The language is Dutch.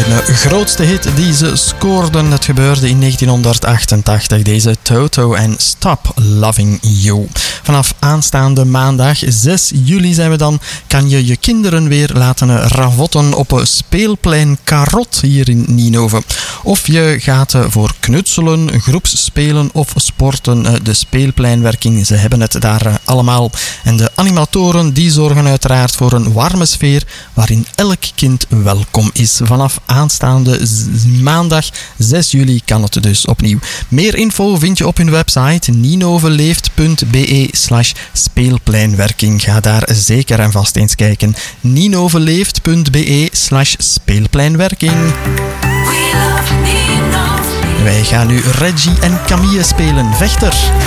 Hun grootste hit die ze scoorden, dat gebeurde in 1988. Deze Toto en Stop Loving You. Vanaf aanstaande maandag 6 juli zijn we dan, kan je je kinderen weer laten ravotten op speelplein Karot hier in Ninove. Of je gaat voor knutselen, groepsspelen of sporten. De speelpleinwerking, ze hebben het daar allemaal. En de animatoren die zorgen uiteraard voor een warme sfeer waarin elk kind welkom is. Vanaf aanstaande maandag 6 juli kan het dus opnieuw. Meer info vind je op hun website ninoveleeft.be/speelpleinwerking. Ga daar zeker en vast eens kijken. ninoveleeft.be/speelpleinwerking. Wij gaan nu Reggie en Camille spelen. Vechter.